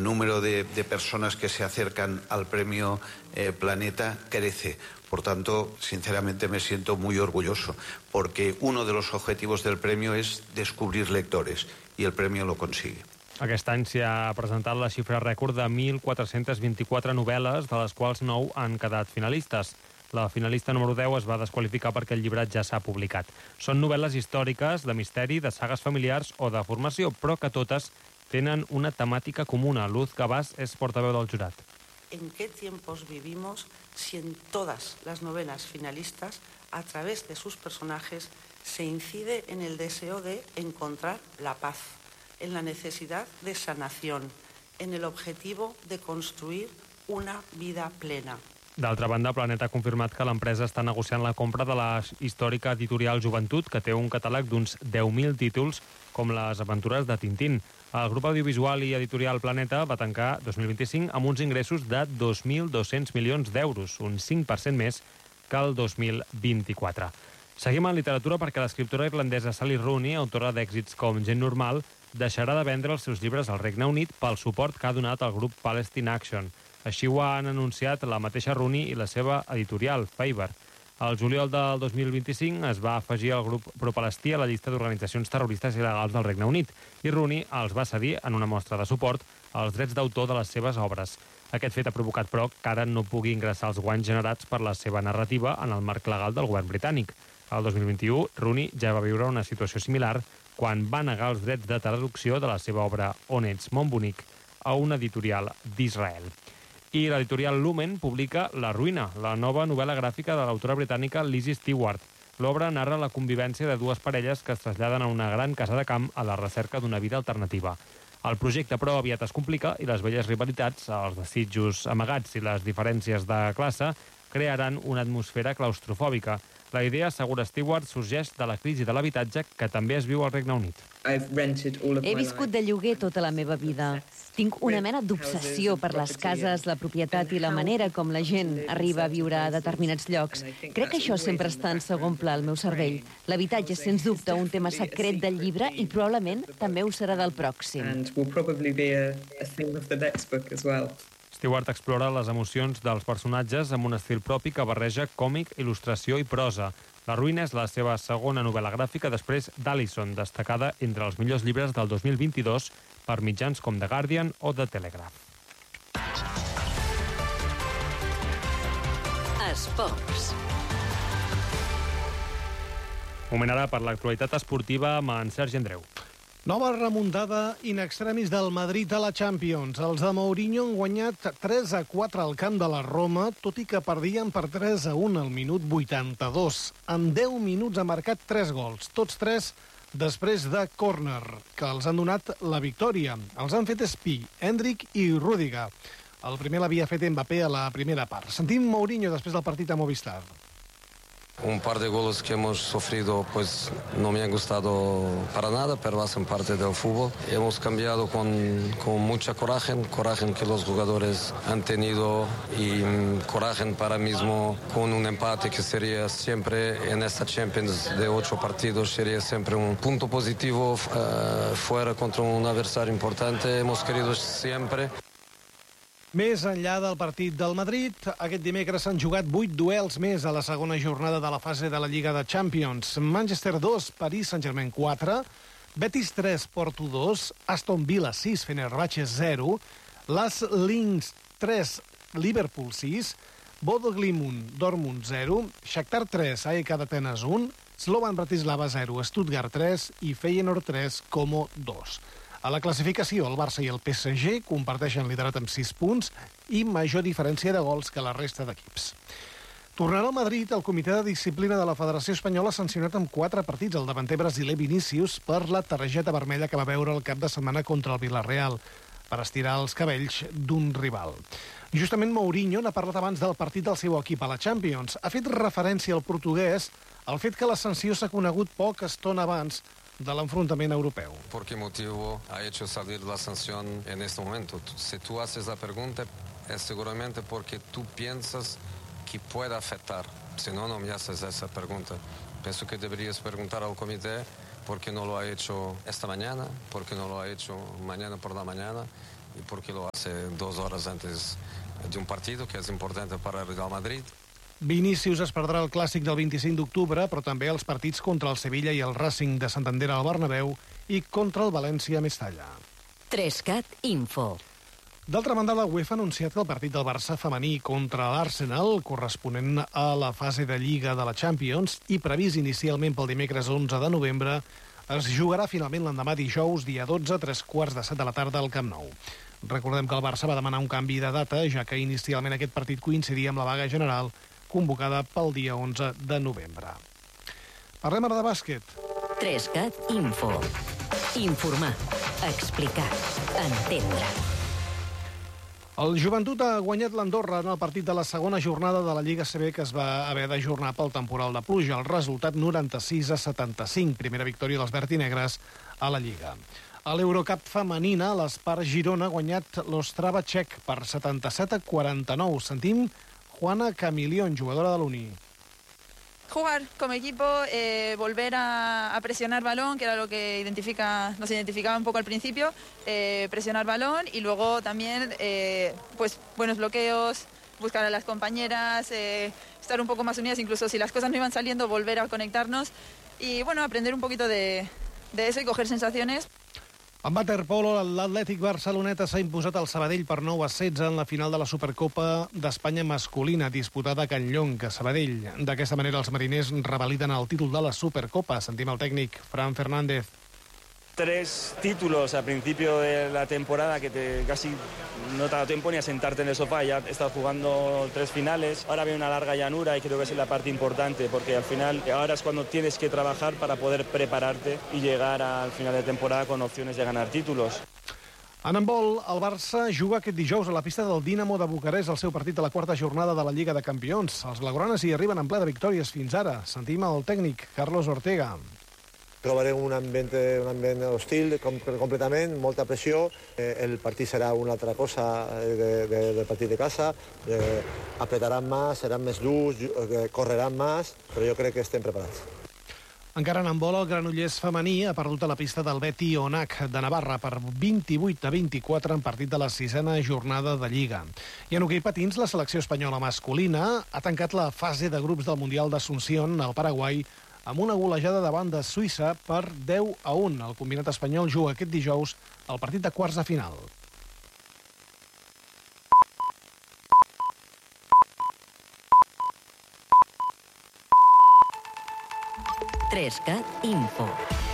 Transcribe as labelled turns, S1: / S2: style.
S1: el número de personas que se acercan al premio Planeta crece. Por tanto, sinceramente me siento muy orgulloso, porque uno de los objetivos del premio es descubrir lectores, y el premio lo consigue.
S2: Aquest any s'hi ha presentat la xifra rècord de 1.424 novel·les, de les quals 9 han quedat finalistes. La finalista número 10 es va desqualificar perquè el llibre ja s'ha publicat. Són novel·les històriques, de misteri, de sagues familiars o de formació, però que totes tenen una temàtica comuna. Luz Gabàs és portaveu del jurat.
S3: ¿En qué tiempos vivimos si en todas las novelas finalistas, a través de sus personajes, se incide en el deseo de encontrar la paz, en la necesidad de sanación, en el objetivo de construir una vida plena?
S2: D'altra banda, Planeta ha confirmat que l'empresa està negociant la compra de la històrica editorial Joventut, que té un catàleg d'uns 10.000 títols, com les aventures de Tintín. El grup audiovisual i editorial Planeta va tancar 2025 amb uns ingressos de 2.200 milions d'euros, un 5% més que el 2024. Seguim en literatura perquè l'escriptora irlandesa Sally Rooney, autora d'èxits com Gent normal, deixarà de vendre els seus llibres al Regne Unit pel suport que ha donat al grup Palestine Action. Així ho han anunciat la mateixa Rooney i la seva editorial, Faber. El juliol del 2025 es va afegir el grup pro-palestí a la llista d'organitzacions terroristes il·legals del Regne Unit i Rooney els va cedir en una mostra de suport als drets d'autor de les seves obres. Aquest fet ha provocat, però, que ara no pugui ingressar els guanys generats per la seva narrativa en el marc legal del govern britànic. El 2021, Rooney ja va viure una situació similar quan va negar els drets de traducció de la seva obra On ets, mon bonic, a una editorial d'Israel. I l'editorial Lumen publica La ruïna, la nova novel·la gràfica de l'autora britànica Lizzie Stewart. L'obra narra la convivència de dues parelles que es traslladen a una gran casa de camp a la recerca d'una vida alternativa. El projecte, però, aviat es complica i les velles rivalitats, els desitjos amagats i les diferències de classe crearan una atmosfera claustrofòbica. La idea, assegura Stewart, sorgeix de la crisi de l'habitatge que també es viu al Regne Unit.
S4: He viscut de lloguer tota la meva vida. Tinc una mena d'obsessió per les cases, la propietat i la manera com la gent arriba a viure a determinats llocs. Crec que això sempre està en segon pla al meu cervell. L'habitatge és, sens dubte, un tema secret del llibre i probablement també ho serà del pròxim.
S2: Stewart explora les emocions dels personatges amb un estil propi que barreja còmic, il·lustració i prosa. La ruïna és la seva segona novel·la gràfica després d'Alison, destacada entre els millors llibres del 2022 per mitjans com The Guardian o The Telegraph.
S5: Esports.
S2: Moment ara per l'actualitat esportiva amb en Sergi Andreu.
S6: Nova remuntada in extremis del Madrid a la Champions. Els de Mourinho han guanyat 3-4 al camp de la Roma, tot i que perdien per 3-1 al minut 82. En 10 minuts ha marcat 3 gols, tots 3 després de córner, que els han donat la victòria. Els han fet Espí, Endrick i Rüdiger. El primer l'havia fet Mbappé a la primera part. Sentim Mourinho després del partit a Movistar.
S7: Un par de goles que hemos sufrido pues no me han gustado para nada, pero hacen parte del fútbol. Hemos cambiado con mucha coraje que los jugadores han tenido y coraje para mismo con un empate que sería siempre en esta Champions de 8 partidos, sería siempre un punto positivo fuera contra un adversario importante. Hemos querido siempre.
S6: Més enllà del partit del Madrid, aquest dimecres s'han jugat 8 duels més a la segona jornada de la fase de la Lliga de Champions. Manchester 2, Paris Saint-Germain 4, Betis 3, Porto 2, Aston Villa 6, Fenerbahçe 0, Las Linz 3, Liverpool 6, Bodo Glimt, Dortmund 0, Shakhtar 3, AEK d'Atenes 1, Slovan Bratislava 0, Stuttgart 3 i Feyenoord 3, Como 2. A la classificació, el Barça i el PSG comparteixen liderat amb 6 punts i major diferència de gols que la resta d'equips. Tornant al Madrid, el comitè de disciplina de la Federació Espanyola ha sancionat amb 4 partits el davanter brasiler Vinícius per la targeta vermella que va veure el cap de setmana contra el Villarreal per estirar els cabells d'un rival. Justament Mourinho n'ha parlat abans del partit del seu equip a la Champions. Ha fet referència al portuguès al fet que la sanció s'ha conegut poca estona abans de l'enfrontament europeu.
S7: ¿Por qué motivo ha hecho salir la sanción en este momento? Si tú haces la pregunta, es seguramente porque tú piensas que puede afectar. Si no, no me haces esa pregunta. Pienso que deberías preguntar al comité por qué no lo ha hecho esta mañana, por qué no lo ha hecho mañana por la mañana. y porque lo hace 2 horas antes de un partido que es importante para el Real Madrid.
S6: Vinícius es perdrà el clàssic del 25 d'octubre, però també els partits contra el Sevilla i el Racing de Santander al Bernabéu i contra el València a Mestalla.
S5: 3CAT Info.
S6: D'altra banda, la UEFA ha anunciat que el partit del Barça femení contra l'Arsenal, corresponent a la fase de Lliga de la Champions i previst inicialment pel dimecres 11 de novembre, es jugarà finalment l'endemà dijous, dia 12, a 3:15 de la tarda al Camp Nou. Recordem que el Barça va demanar un canvi de data, ja que inicialment aquest partit coincidia amb la vaga general convocada pel dia 11 de novembre. Parlem ara de bàsquet.
S5: 3CAT Info. Informar, explicar, entendre.
S6: El Joventut ha guanyat l'Andorra en el partit de la segona jornada de la Lliga CB que es va haver d'ajornar pel temporal de pluja. El resultat 96-75, primera victòria dels vertinegres a la Lliga. A l'Eurocup femenina, l'Espar Girona ha guanyat l'Ostrava txec per 77-49. Sentim Juana Camilión, jugadora de l'Uni.
S8: Jugar como equipo, volver a presionar balón, que era lo que nos identificaba un poco al principio, presionar balón y luego también pues buenos bloqueos, buscar a las compañeras, estar un poco más unidas, incluso si las cosas no iban saliendo, volver a conectarnos y bueno, aprender un poquito de eso y coger sensaciones.
S6: En waterpolo, l'Atlètic Barceloneta s'ha imposat al Sabadell per 9-16 en la final de la Supercopa d'Espanya masculina, disputada a Can Llonc, a Sabadell. D'aquesta manera, els mariners revaliden el títol de la Supercopa. Sentim el tècnic, Fran Fernández.
S9: 3 títulos al principio de la temporada que casi no te da tiempo ni a sentarte en el sofá. Ya estás jugando 3 finales, ahora viene una larga llanura y creo que esa es la parte importante porque al final ahora es cuando tienes que trabajar para poder prepararte y llegar al final de temporada con opciones de ganar títulos.
S6: En handbol, el Barça juga aquest dijous a la pista del Dinamo de Bucarest el seu partit de la quarta jornada de la Lliga de Campions. Els blaugranes hi arriben en ple de victòries fins ara. Sentim el tècnic, Carlos Ortega.
S10: Trobarem un ambient hostil completament, molta pressió. El partit serà una altra cosa del partit de casa. Apretaran més, seran més durs, correran més, però jo crec que estem preparats.
S6: Encara en handbol, el Granollers femení ha perdut a la pista del Beti Onac de Navarra per 28-24 en partit de la 6a jornada de Lliga. I en hoquei patins, la selecció espanyola masculina ha tancat la fase de grups del Mundial d'Asunción al Paraguai amb una golejada davant de Suïssa per 10-1. El combinat espanyol juga aquest dijous el partit de quarts de final.
S5: Trescat Info.